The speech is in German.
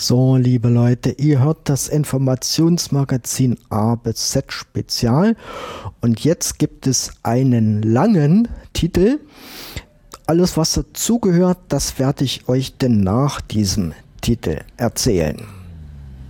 So, liebe Leute, ihr hört das Informationsmagazin A bis Z Spezial und jetzt gibt es einen langen Titel. Alles, was dazugehört, das werde ich euch denn nach diesem Titel erzählen.